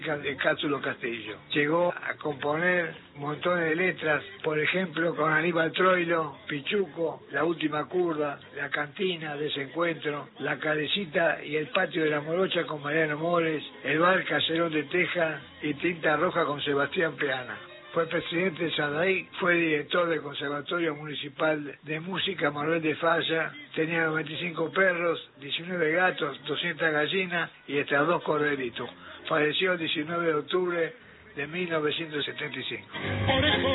de Cátulo Castillo. Llegó a componer montones de letras, por ejemplo con Aníbal Troilo, Pichuco, La Última Curva, La Cantina, Desencuentro, La Calecita y El Patio de la Morocha con Mariano Mores, El Bar Caserón de Teja y Tinta Roja con Sebastián Peana. Fue presidente de Sadaí, fue director del Conservatorio Municipal de Música Manuel de Falla, tenía 95 perros, 19 gatos, 200 gallinas y hasta 2 corderitos. Falleció el 19 de octubre de 1975.